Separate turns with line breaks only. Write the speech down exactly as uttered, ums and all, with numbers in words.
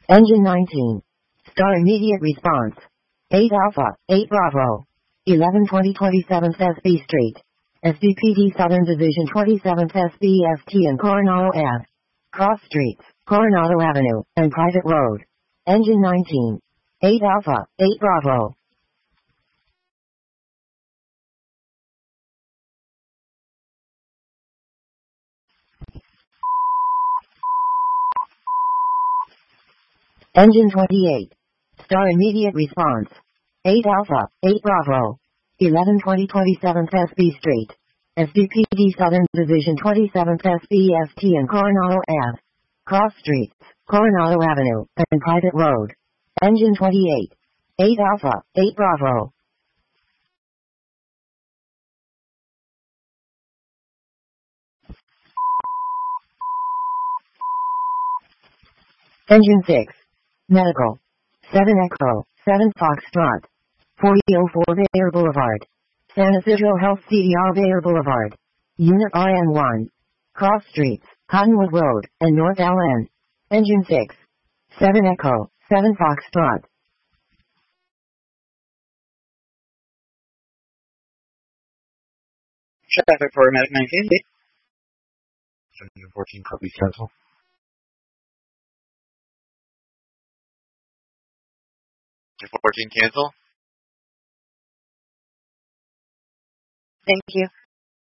Engine nineteen. Star immediate response. eight Alpha, eight Bravo. eleven twenty twenty-seventh S B Street. S D P D Southern Division twenty-seventh S B S T and Coronado Ave. Cross Streets, Coronado Avenue, and Private Road. Engine nineteen. eight Alpha, eight Bravo. Engine twenty-eight. Star immediate response. eight Alpha, eight Bravo. eleven twenty twenty-seventh S B Street. S D P D Southern Division twenty-seventh S B S T and Coronado Ave. Cross Streets, Coronado Avenue, and Private Road. Engine twenty-eight. eight Alpha, eight Bravo. Engine six. Medical. seven Echo, seven Foxtrot. forty oh four Bayer Boulevard. San Isidro Health C D R Bayer Boulevard. Unit R N one. Cross Streets, Cottonwood Road, and North L N. Engine six. seven Echo, seven Foxtrot.
Traffic for Medic nineteen. fourteen, copy cancel. fourteen cancel.
Thank you.